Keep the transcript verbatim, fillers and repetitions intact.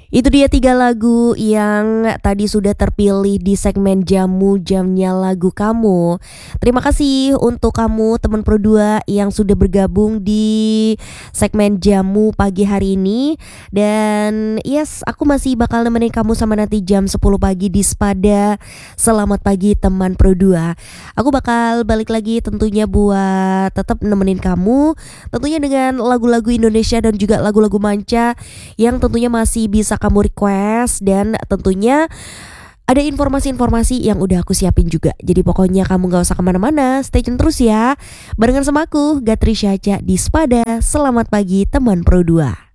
Itu dia tiga lagu yang tadi sudah terpilih di segmen Jamu Jamnya Lagu Kamu. Terima kasih untuk kamu teman Pro dua yang sudah bergabung di segmen Jamu pagi hari ini. Dan yes, aku masih bakal nemenin kamu sama nanti jam sepuluh pagi di Spada. Selamat pagi teman Pro dua. Aku bakal balik lagi tentunya buat tetap nemenin kamu, tentunya dengan lagu-lagu Indonesia dan juga lagu-lagu manca yang tentunya masih bisa kamu request, dan tentunya ada informasi-informasi yang udah aku siapin juga. Jadi pokoknya kamu gak usah kemana-mana, stay tune terus ya barengan sama aku Gatri Syaca di Spada. Selamat pagi teman Pro dua.